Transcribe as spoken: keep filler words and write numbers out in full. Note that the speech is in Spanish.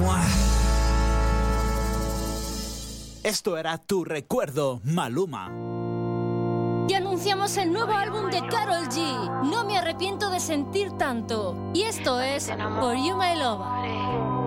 moi. Esto era Tu Recuerdo, Maluma. Y anunciamos el nuevo álbum de Karol G, No me arrepiento de sentir tanto. Y esto es For You My Love.